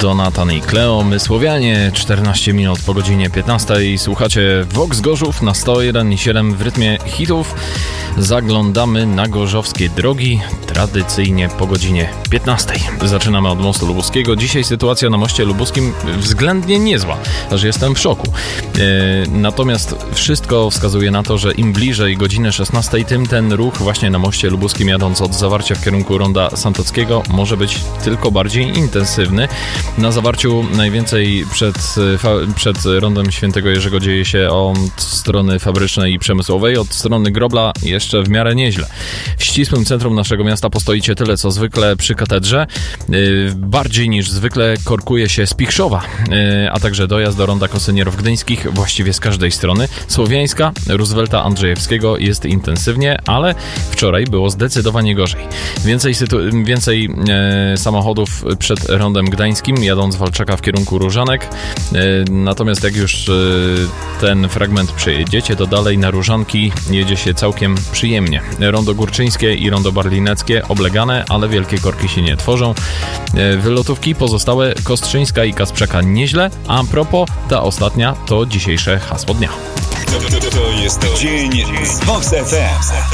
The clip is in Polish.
Donatan i Kleo, Mysłowianie, 14 minut po godzinie 15. Słuchacie Vox Gorzów na 101,7 w rytmie hitów. Zaglądamy na gorzowskie drogi, tradycyjnie po godzinie 15. Zaczynamy od mostu lubuskiego. Dzisiaj sytuacja na moście lubuskim względnie niezła, aż jestem w szoku. Natomiast wszystko wskazuje na to, że im bliżej godziny 16, tym ten ruch właśnie na moście lubuskim jadąc od Zawarcia w kierunku Ronda Santockiego może być tylko bardziej intensywny. Na Zawarciu najwięcej przed Rondem Świętego Jerzego dzieje się od strony fabrycznej i przemysłowej, od strony Grobla jeszcze w miarę nieźle. W ścisłym centrum naszego miasta postoicie tyle co zwykle przy katedrze. Bardziej niż zwykle korkuje się z Pichrzowa, a także dojazd do Ronda Kosynierów Gdyńskich właściwie z każdej strony. Słowiańska, Roosevelta Andrzejewskiego jest intensywnie, ale wczoraj było zdecydowanie gorzej. Więcej samochodów przed Rondem Gdańskim, jadąc z Walczaka w kierunku Różanek. Natomiast jak już ten fragment przejedziecie, to dalej na Różanki jedzie się całkiem przyjemnie. Rondo Górczyńskie i Rondo Barlineckie oblegane, ale wielkie korki się nie tworzą. Wylotówki pozostałe Kostrzyńska i Kasprzaka nieźle, a propos, ta ostatnia to dzisiejsze hasło dnia. To jest dzień z Vox FM.